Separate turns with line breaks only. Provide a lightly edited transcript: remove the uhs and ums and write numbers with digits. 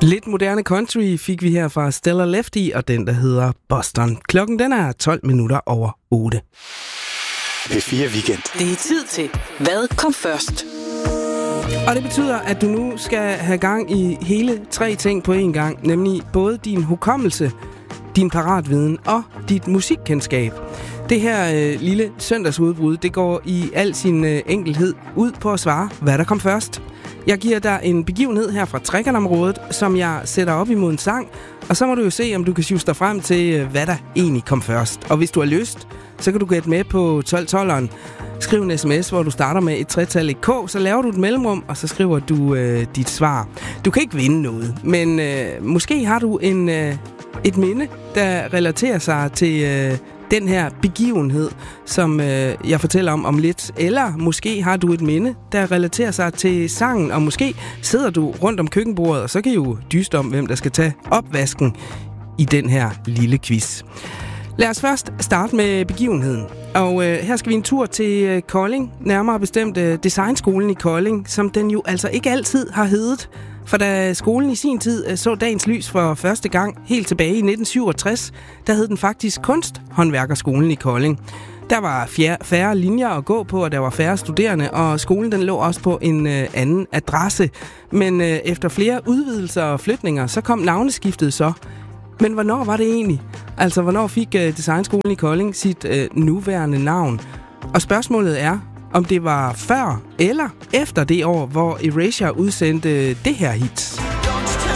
Lidt moderne country fik vi her fra Stella Lefty, og den, der hedder Boston. Klokken den er 12 minutter over 8.
P4 Weekend.
Det er tid til Hvad kom først?
Og det betyder, at du nu skal have gang i hele 3 ting på én gang, nemlig både din hukommelse, din paratviden og dit musikkendskab. Det her lille søndagsudbrud, det går i al sin enkelhed ud på at svare, hvad der kom først. Jeg giver dig en begivenhed her fra Trækkernområdet, som jeg sætter op imod en sang, og så må du jo se, om du kan juste dig frem til, hvad der egentlig kom først. Og hvis du har lyst, så kan du gætte med på 1212'eren. Skriv en sms, hvor du starter med et tretal i K, så laver du et mellemrum, og så skriver du dit svar. Du kan ikke vinde noget, men måske har du et minde, der relaterer sig til den her begivenhed, som jeg fortæller om lidt. Eller måske har du et minde, der relaterer sig til sangen, og måske sidder du rundt om køkkenbordet, og så kan I jo dyste om, hvem der skal tage opvasken i den her lille quiz. Lad os først starte med begivenheden. Og her skal vi en tur til Kolding, nærmere bestemt Designskolen i Kolding, som den jo altså ikke altid har heddet. For da skolen i sin tid så dagens lys for første gang, helt tilbage i 1967, der hed den faktisk Kunsthåndværkerskolen i Kolding. Der var færre linjer at gå på, og der var færre studerende, og skolen den lå også på en anden adresse. Men efter flere udvidelser og flytninger, så kom navneskiftet så. Men hvornår var det egentlig? Altså, hvornår fik Designskolen i Kolding sit nuværende navn? Og spørgsmålet er, om det var før eller efter det år, hvor Erasure udsendte det her hit.